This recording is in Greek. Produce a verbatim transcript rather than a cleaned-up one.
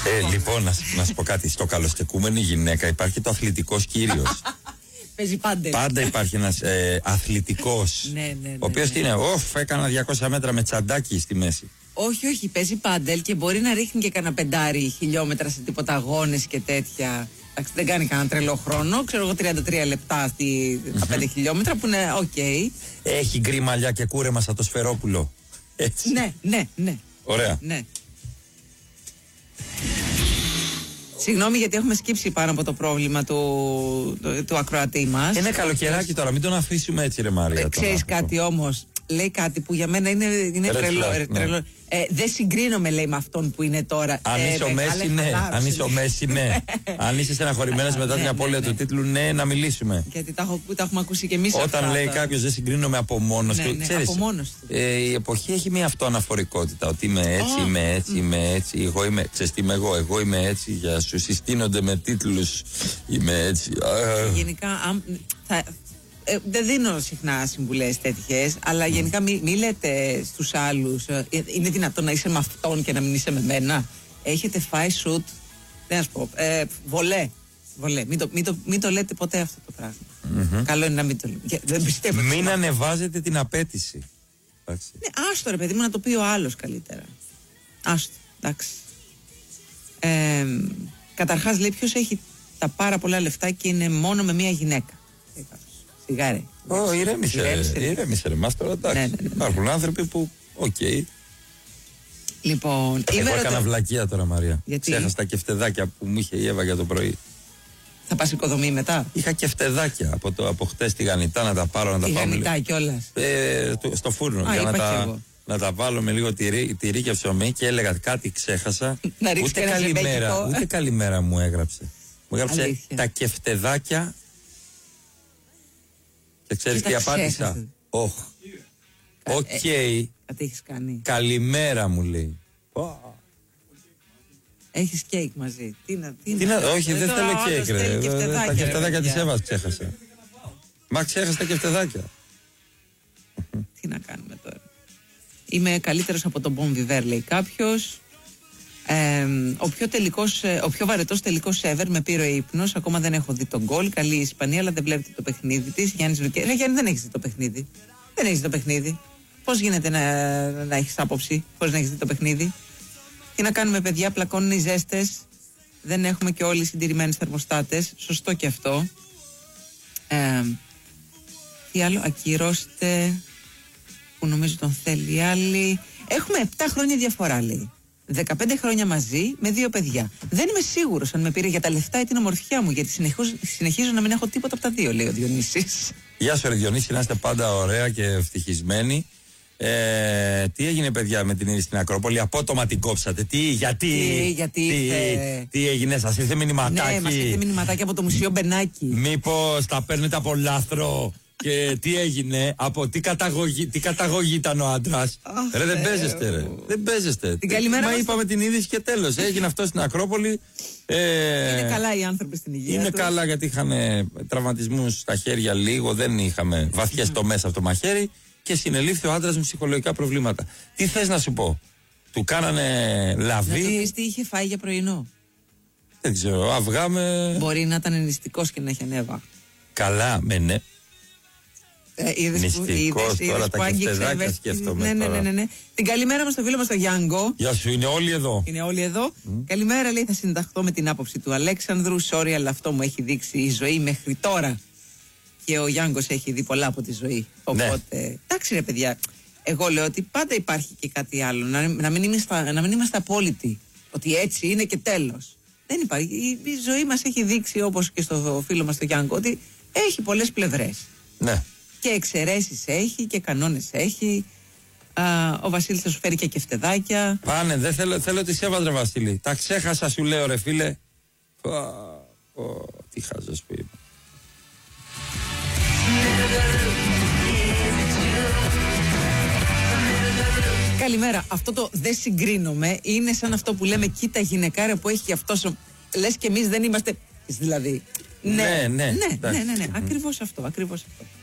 Ε, λοιπόν, να, να σου πω κάτι. Στο καλοστεκούμενη γυναίκα υπάρχει το αθλητικός κύριος. Παίζει πάντελ. Πάντα υπάρχει ένας ε, αθλητικός. Ναι, ναι, ναι, ο οποίος ναι. είναι, οφ, έκανα διακόσια μέτρα με τσαντάκι στη μέση. Όχι, όχι, παίζει πάντελ και μπορεί να ρίχνει και κανένα πεντάρι χιλιόμετρα σε τίποτα αγώνες και τέτοια. Εντάξει, δεν κάνει κανένα τρελό χρόνο. Ξέρω εγώ τριάντα τρία λεπτά στη, mm-hmm. τα πέντε χιλιόμετρα που είναι οκ. Okay. Έχει γκρι μαλλιά και κούρεμα σαν το Σφερόπουλο. Έτσι. Ναι, ναι, ναι. Ωραία. Ναι. Συγγνώμη γιατί έχουμε σκύψει πάνω από το πρόβλημα του, του, του ακροατή μας. Είναι καλοκαιράκι τώρα, μην τον αφήσουμε έτσι ρε Μάρια. Ε, ξέρεις κάτι όμως, λέει κάτι που για μένα είναι, είναι τρελό. Flag, τρελό. ναι. Ε, δεν συγκρίνομαι λέει με αυτόν που είναι τώρα. Αν ε, είσαι ο Μέση, ναι. Αν είσαι ο Μέση, ναι. Αν είσαι στεναχωρημένος μετά ναι, την ναι, απώλεια ναι. του τίτλου, ναι, να μιλήσουμε. Γιατί τα, έχω, τα έχουμε ακούσει και εμείς. Όταν αυτά, λέει τα... κάποιος δεν συγκρίνομαι από μόνος ναι, του. ναι, Ξέρεις, από μόνος του. Ε, η εποχή έχει μια αυτοαναφορικότητα. Ότι είμαι έτσι, Oh. είμαι έτσι, mm. είμαι έτσι. Εγώ είμαι, ξέρεις τι είμαι εγώ, εγώ είμαι έτσι. Για σου συστήνονται με τίτλους. Είμαι έτσι. Γενικά, αν, θα, ε, δεν δίνω συχνά συμβουλές τέτοιες, αλλά mm. γενικά μην μη λέτε στους άλλους ε, είναι δυνατόν να είσαι με αυτόν και να μην είσαι με μένα. Έχετε φάει σουτ, δεν να σου πω, ε, βολέ. Βολέ. Μην το, μην, το, μην το λέτε ποτέ αυτό το πράγμα. Mm-hmm. Καλό είναι να μην το λέτε. Δεν πιστεύω. Μην ανεβάζετε την απέτηση. Ναι, άστο ρε παιδί μου να το πει ο άλλος καλύτερα. Άστο, εντάξει. Ε, καταρχάς λέει ποιος έχει τα πάρα πολλά λεφτά και είναι μόνο με μία γυναίκα. Σιγάρε. Ω, ηρέμησε, ηρέμησε ρε μας τώρα, εντάξει. Ναι, ναι, ναι. Υπάρχουν άνθρωποι που, οκ. Okay. Λοιπόν, εγώ έκανα ρωτώ... βλακεία τώρα Μαρία. Γιατί? Ξέχασα τα κεφτεδάκια που μου είχε η Εύα για το πρωί. Θα πας οικοδομή μετά? Είχα κεφτεδάκια από, το, από χτες τη Γανιτά να τα πάρω να τα πάω. Τη Γανιτά κιόλας. Ε, στο φούρνο. Α, για να τα, να τα βάλω με λίγο τυρί, τυρί και ψωμί και έλεγα κάτι ξέχασα. Να ούτε καλημέρα, ούτε καλημέρα μου έγραψε. Μου έγραψε αλήθεια. Τα κεφτεδάκια. Και ξέρεις τι απάντησα? Όχ. Οκ. Κάτι έχεις κάνει. Καλημέρα μου λέει. Έχεις κέικ μαζί. Τι να, τι τι να, να, όχι, δεν θέλω κέικ ρε. Τα κεφτεδάκια της Εύας ξέχασα. Μα ξέχασα τα κεφτεδάκια. Τι να κάνουμε τώρα. Είμαι καλύτερος από τον Bon Viver λέει κάποιος. Ε, ο, πιο τελικός, ο πιο βαρετός τελικός ever με πήρε ο ύπνος. Ακόμα δεν έχω δει τον γκολ. Καλή η Ισπανία, αλλά δεν βλέπετε το παιχνίδι της. Γιάννης Λουκέ. Ρε Γιάννη, δεν έχεις δει το παιχνίδι. Δεν έχεις δει το παιχνίδι. Πώς γίνεται να, να έχεις άποψη, πώς να έχεις δει το παιχνίδι? Τι να κάνουμε, παιδιά, πλακώνουν οι ζέστες. Δεν έχουμε και όλοι συντηρημένες θερμοστάτες. Σωστό και αυτό. Ε, τι άλλο, ακυρώστε. Που νομίζω τον θέλει η άλλη. Έχουμε επτά χρόνια διαφορά, λέει. δεκαπέντε χρόνια μαζί με δύο παιδιά. Δεν είμαι σίγουρος αν με πήρε για τα λεφτά ή την ομορφιά μου, γιατί συνεχίζω, συνεχίζω να μην έχω τίποτα από τα δύο, λέει ο Διονύσης. Γεια σου, ρε Διονύση, να είστε πάντα ωραία και ευτυχισμένοι. Ε, τι έγινε, παιδιά, με την είδηση στην Ακρόπολη? Απότομα την κόψατε. Τι, γιατί, τι, γιατί τι, ήρθε... τι έγινε, σας ήρθε μηνυματάκι? Ναι, μας ήρθε μηνυματάκι από το Μουσείο Μπενάκη. Μήπως τα παίρνετε από λάθρο? Και τι έγινε, από τι καταγωγή, τι καταγωγή ήταν ο άντρας? Ρε, δεν παίζεστε, ρε. Δεν παίζεστε. Την καλημέρα. Μα είπαμε την είδηση και τέλος. Έγινε αυτό στην Ακρόπολη. Ε, είναι καλά οι άνθρωποι στην υγεία. Είναι τους. καλά γιατί είχαν τραυματισμούς στα χέρια λίγο, δεν είχαμε βαθιές τομές από το μαχαίρι και συνελήφθη ο άντρας με ψυχολογικά προβλήματα. Τι θες να σου πω? Του κάνανε λαβή. Να του πεις τι είχε φάει για πρωινό. Δεν ξέρω, αυγά με... Μπορεί να ήταν νηστικός και να έχει ανέβα. Καλά, με ναι. Ε, είδες Νηστικός, που, είδες, τώρα είδες τα που κεφτεδάκια σκέφτομαι. Ναι, ναι, ναι, ναι, ναι. Την καλημέρα μας στο φίλο μας τον Γιάνγκο. Γεια σου, είναι όλοι εδώ. Είναι όλοι εδώ. Mm. Καλημέρα, λέει, θα συνταχθώ με την άποψη του Αλέξανδρου. Sorry, αλλά αυτό μου έχει δείξει η ζωή μέχρι τώρα. Και ο Γιάνγκος έχει δει πολλά από τη ζωή. Οπότε, ναι. Εντάξει ρε παιδιά, εγώ λέω ότι πάντα υπάρχει και κάτι άλλο. Να, να, μην, είμαστε, να μην είμαστε απόλυτοι. Ότι έτσι είναι και τέλος. Δεν υπάρχει. Η, η ζωή μας έχει δείξει, όπως και στο φίλο μας τον Γιάνγκο, ότι έχει πολλές πλευρές. Ναι. Και εξαιρέσεις έχει και κανόνες έχει. Α, ο Βασίλης θα σου φέρει και κεφτεδάκια. Πάνε, δεν θέλω, θέλω τη σέβα, ρε Βασίλη. Τα ξέχασα, σου λέω, ρε φίλε. Ω, ω, τι χάζος που είμαι. Καλημέρα. Αυτό το δεν συγκρίνομαι είναι σαν αυτό που λέμε κοίτα γυναικάρα που έχει αυτός ο... Λες και εμείς δεν είμαστε... Δηλαδή. Ναι, ναι, ναι. Ναι, ναι, ναι, ναι. Mm-hmm. Ακριβώς αυτό, ακριβώς αυτό.